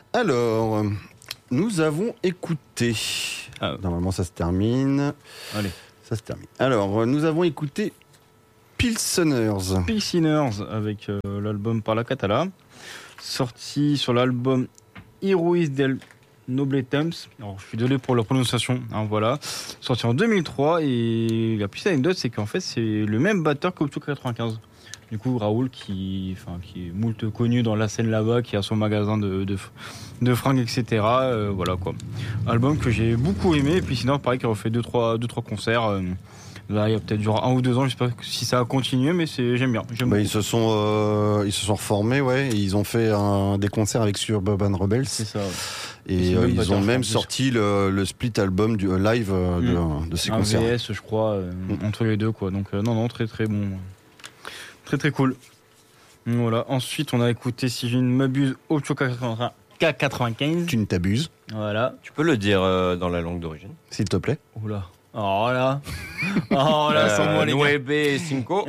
Alors, nous avons écouté. Normalement, ça se termine. Allez. Ça se termine. Alors, nous avons écouté Pilseners. Pilseners avec l'album Par la Catala, sorti sur l'album Heroes del Noble Temps. Alors, je suis désolé pour la prononciation, voilà. Sorti en 2003 et la petite anecdote, c'est qu'en fait, c'est le même batteur qu'Opto 95. Du coup, Raoul, qui est moult connu dans la scène là-bas, qui a son magasin de fringues, etc. Voilà quoi. Album que j'ai beaucoup aimé. Et puis sinon, pareil, qui a refait 2-3 concerts. Là, il y a peut-être genre 1 ou 2 ans. Je sais pas si ça a continué, mais j'aime bien. Ils se sont reformés, ouais. Et ils ont fait des concerts avec Suburban Rebels. C'est ça. Ouais. Et ils ont même sorti le split album du live de ces concerts. Un VS, je crois, entre les deux, quoi. Donc non, très très bon. Très très cool. Voilà. Ensuite, on a écouté, si je ne m'abuse, Opto K95. Tu ne t'abuses. Voilà. Tu peux le dire dans la langue d'origine, s'il te plaît. Oula. Oh là. Oh là, sans moi les gars. Nueve Cinco.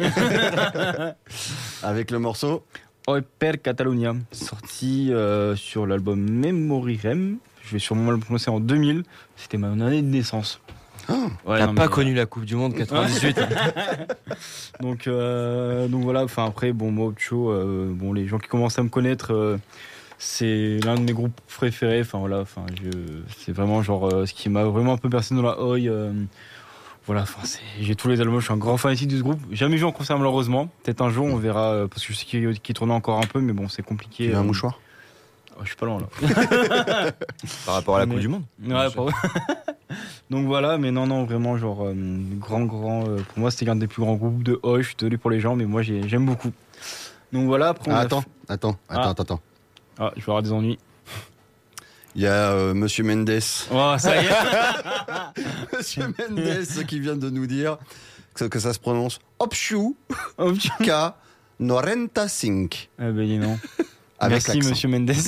Avec le morceau Oi per Catalunya, sorti sur l'album Memoryrem. Je vais sûrement le prononcer en 2000. C'était ma année de naissance. T'as pas connu la Coupe du Monde 98. donc voilà. Enfin après, moi Opto, les gens qui commencent à me connaître, c'est l'un de mes groupes préférés. Enfin voilà. C'est vraiment genre ce qui m'a vraiment un peu bercé dans la Oi. Voilà. J'ai tous les albums. Je suis un grand fanatique de ce groupe. Jamais vu en concert malheureusement. Peut-être un jour on verra parce que je sais qu'il tournait encore un peu, mais bon, c'est compliqué. Tu veux un mouchoir? Je suis pas loin là. Par rapport à la Coupe du Monde. Ouais, donc voilà, mais non, vraiment, genre, grand, pour moi, c'était l'un des plus grands groupes de Oi. Je suis désolé pour les gens, mais moi, j'aime beaucoup. Donc voilà, après, attends. Ah, je vais avoir des ennuis. Il y a Monsieur Mendes. Oh, ça y est. Monsieur Mendes qui vient de nous dire que ça se prononce Opchu K 95. Ah ben, dis non. Avec merci, l'accent. Monsieur Mendes.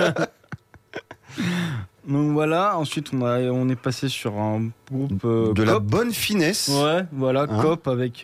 Donc voilà, ensuite on est passé sur un groupe de Cop. la bonne finesse. Ouais, voilà, Cop avec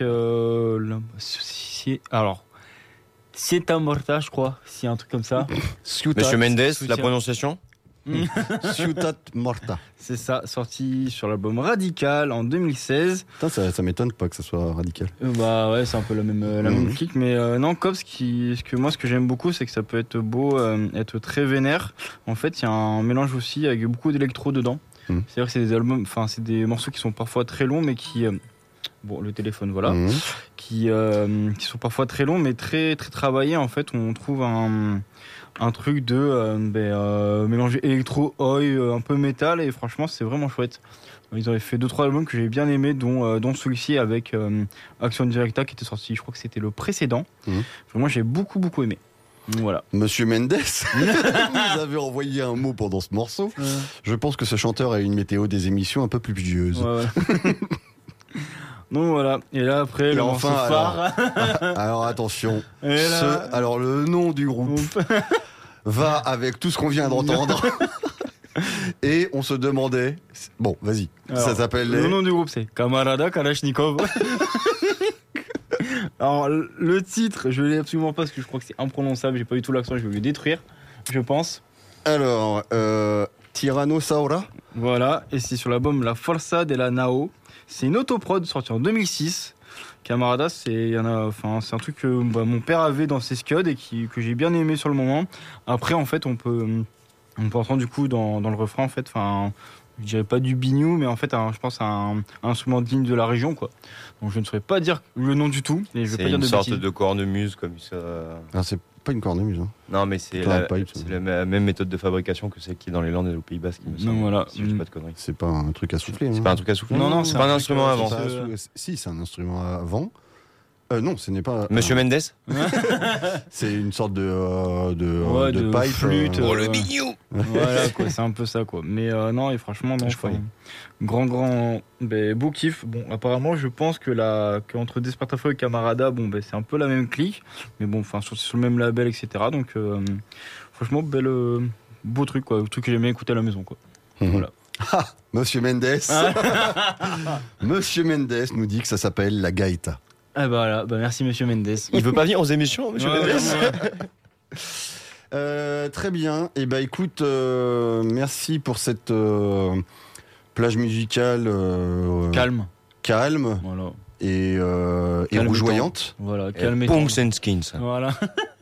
alors Sieta Morta, je crois, si un truc comme ça. Monsieur Mendes, la prononciation Ciutat Morta. C'est ça, sorti sur l'album Radical en 2016. Putain, ça m'étonne pas que ça soit Radical. Bah ouais, c'est un peu la même clique, mais non, Cop, ce que j'aime beaucoup, c'est que ça peut être beau, être très vénère. En fait, il y a un mélange aussi avec beaucoup d'électro dedans. C'est-à-dire que c'est des albums, c'est des morceaux qui sont parfois très longs, mais qui le téléphone, voilà, qui sont parfois très longs, mais très très travaillés. En fait, on trouve un truc de mélanger électro, oi, un peu métal, et franchement c'est vraiment chouette. Ils avaient fait 2-3 albums que j'ai bien aimés, dont celui-ci avec Action Directa qui était sorti, je crois que c'était le précédent. Moi j'ai beaucoup aimé. Voilà. Monsieur Mendes nous avait envoyé un mot pendant ce morceau. Je pense que ce chanteur a une météo des émissions un peu plus pluvieuse. Ouais. Donc voilà, et là après, le morceau phare. Alors attention, alors le nom du groupe va avec tout ce qu'on vient d'entendre. Et on se demandait. Bon, vas-y. Alors, ça s'appelle. Le nom du groupe, c'est Kamarada Kalashnikov. Alors, le titre, je l'ai absolument pas parce que je crois que c'est imprononçable. J'ai pas du tout l'accent, je vais le détruire, je pense. Alors, Tyrannosaura. Voilà, et c'est sur l'album La Forza della Nao. C'est une autoprod sortie en 2006. Camarada, c'est un truc que mon père avait dans ses scuds et que j'ai bien aimé sur le moment. Après, en fait, on peut entendre du coup dans le refrain, en fait, je dirais pas du biniou, mais en fait, je pense à un instrument digne de la région, quoi. Donc, je ne saurais pas dire le nom du tout. Et je vais pas dire de sorte bêtises. De cornemuse comme ça. Alors, c'est pas une cornemuse. Hein. Non, mais c'est la même méthode de fabrication que celle qui est dans les Landes et au Pays Basque, il me semble. Non, voilà. Si je dis pas de conneries. C'est pas un truc à souffler. C'est pas un truc à souffler. Non, c'est pas un instrument avant. Si, c'est un instrument avant. Non, ce n'est pas. Monsieur Mendes. C'est une sorte de pipe. Flûte. Le bignou. Voilà, quoi, c'est un peu ça, quoi. Mais non, et franchement, non. Grand, beau kiff. Bon, apparemment, je pense qu'entre Despertafo et Camarada, c'est un peu la même clique. Mais bon, sur le même label, etc. Donc, franchement, beau truc, quoi. Le truc que j'aimais écouter à la maison, quoi. Voilà. Monsieur Mendes. Monsieur Mendes nous dit que ça s'appelle la gaïta. Ah voilà, merci Monsieur Mendes. Il veut pas venir aux émissions, Monsieur Mendes. Très bien. Et bah écoute, merci pour cette plage musicale calme voilà. et rougeoyante. Voilà, calme et Punks and Skins. Voilà.